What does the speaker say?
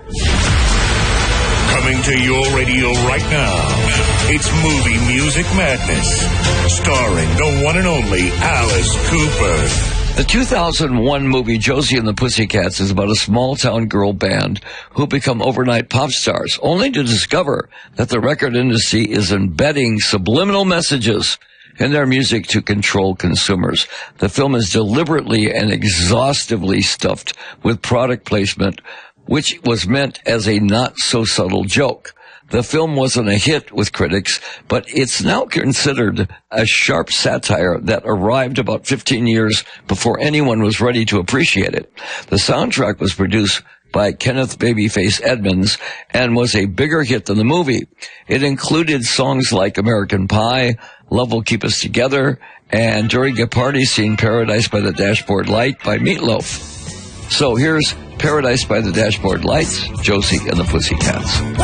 Coming to your radio right now, it's Movie Music Madness, starring the one and only Alice Cooper. The 2001 movie Josie and the Pussycats is about a small-town girl band who become overnight pop stars, only to discover that the record industry is embedding subliminal messages in their music to control consumers. The film is deliberately and exhaustively stuffed with product placement, which was meant as a not-so-subtle joke. The film wasn't a hit with critics, but it's now considered a sharp satire that arrived about 15 years before anyone was ready to appreciate it. The soundtrack was produced by Kenneth Babyface Edmonds and was a bigger hit than the movie. It included songs like American Pie, Love Will Keep Us Together, and during a party scene, Paradise by the Dashboard Light by Meatloaf. So here's Paradise by the Dashboard Lights, Josie and the Pussycats.